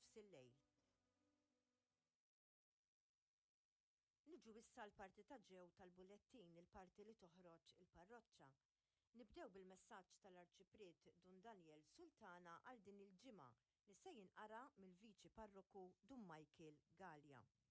f'nofs il-lejl. Niġu issa l-parti ta' ġew tal-bulettin, il-parti li toħroġ il-parroċċa. Nibdew bil-messaġġ tal-Arċipriet Dun Daniel Sultana għal din il-ġimgħa li se jinqara mill-Viċi Parroku Dun Michael Gallia.